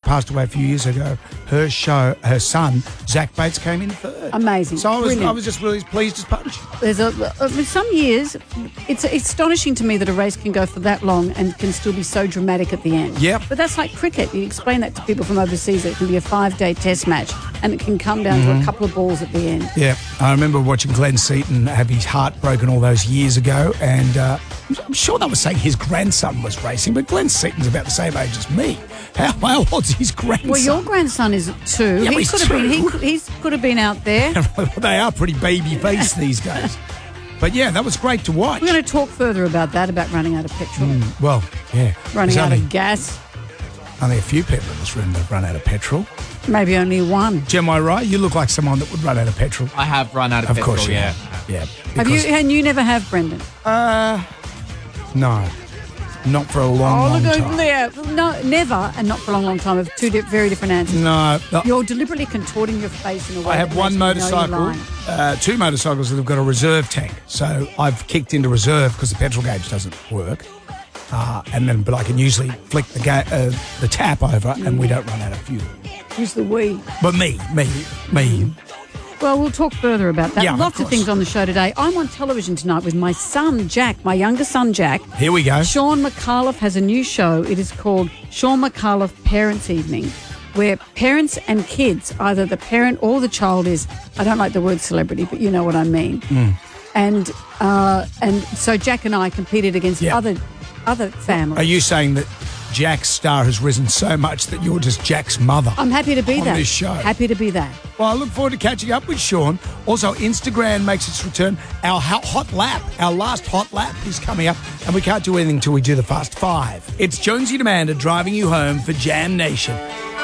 passed away a few years ago, her son, Zach Bates, came in third. Amazing. So I was just really pleased as punch. Some years, it's astonishing to me that a race can go for that long and can still be so dramatic at the end. Yep. But that's like cricket. You explain that to people from overseas. It can be a 5-day test match and it can come down to a couple of balls at the end. Yeah. I remember watching Glenn Seaton have his heart broken all those years ago, and I'm sure they were saying his grandson was racing, but Glenn Seaton's about the same age as me. How old's his grandson? Well, your grandson is 2. Yeah, he could have been out there. They are pretty baby-faced these days. But, yeah, that was great to watch. We're going to talk further about that, about running out of petrol. Well, yeah. Running out of gas. Only a few people in this room that run out of petrol. Maybe only one. Am I right? You look like someone that would run out of petrol. I have run out of petrol, course, yeah. Yeah. Have you? And you never have, Brendan? No. Not for a long time. Yeah. No, never, and not for a long time. Of two very different answers. No. You're deliberately contorting your face in a way. I have one motorcycle, 2 motorcycles that have got a reserve tank. So I've kicked into reserve because the petrol gauge doesn't work. But I can usually flick the tap over and we don't run out of fuel. Who's the we? But me. Well, we'll talk further about that. Yeah, Lots of things on the show today. I'm on television tonight with my son, Jack, my younger son, Jack. Here we go. Sean McAuliffe has a new show. It is called Sean McAuliffe Parents Evening, where parents and kids, either the parent or the child is, I don't like the word celebrity, but you know what I mean. And so Jack and I competed against other families. Are you saying that Jack's star has risen so much that you're just Jack's mother? I'm happy to be on that. This show. Happy to be that. Well, I look forward to catching up with Sean. Also, Instagram makes its return. Our hot lap, our last hot lap is coming up, and we can't do anything until we do the Fast Five. It's Jonesy and Amanda driving you home for Jam Nation.